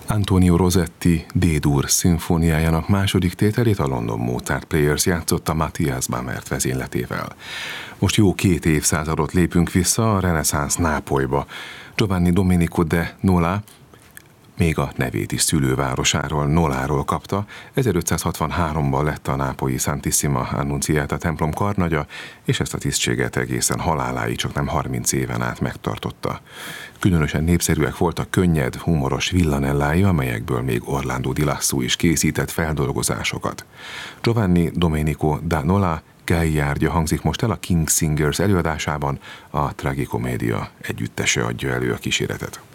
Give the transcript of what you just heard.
Antonio Rosetti D-dur szimfóniájának második tételét a London Mozart Players játszotta Matthias Bamert vezényletével. Most jó 2 évszázadot lépünk vissza a reneszánsz Nápolyba. Giovanni Domenico de Nola még a nevét is szülővárosáról, Noláról kapta. 1563-ban lett a nápolyi Santissima Annunciata templom karnagya, és ezt a tisztséget egészen haláláig csaknem 30 éven át megtartotta. Különösen népszerűek voltak könnyed, humoros villanellái, amelyekből még Orlando di Lasso is készített feldolgozásokat. Giovanni Domenico da Nola Gagliardia hangzik most el a King Singers előadásában, a Tragicomédia együttese adja elő a kíséretet.